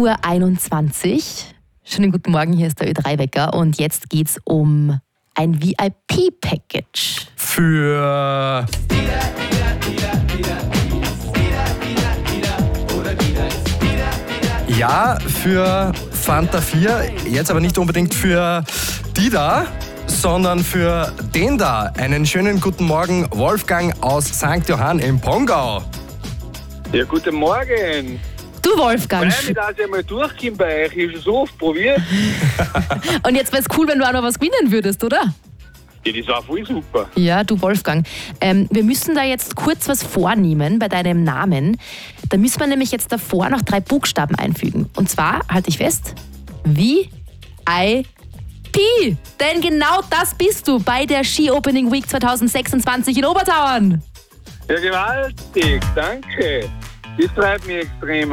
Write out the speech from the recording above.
10:21 Uhr. Schönen guten Morgen, hier ist der Ö3-Wecker und jetzt geht's um ein VIP-Package. Für ja, für Fanta 4, jetzt aber nicht unbedingt für die da, sondern für den da. Einen schönen guten Morgen, Wolfgang aus St. Johann im Pongau. Ja, guten Morgen. Du, Wolfgang. Freue mich, dass ich einmal durchkomme bei euch. Ich habe schon so oft probiert. Und jetzt wäre es cool, wenn du auch noch was gewinnen würdest, oder? Ja, das war voll super. Ja, du, Wolfgang. Wir müssen da jetzt kurz was vornehmen bei deinem Namen. Da müssen wir nämlich jetzt davor noch 3 Buchstaben einfügen. Und zwar, halte ich fest, VIP. Denn genau das bist du bei der Ski Opening Week 2026 in Obertauern. Ja, gewaltig. Danke. Das freut mich extrem.